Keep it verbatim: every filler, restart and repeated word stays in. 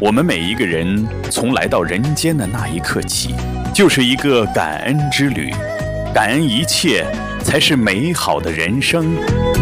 我们每一个人从来到人间的那一刻起，就是一个感恩之旅，感恩一切，才是美好的人生。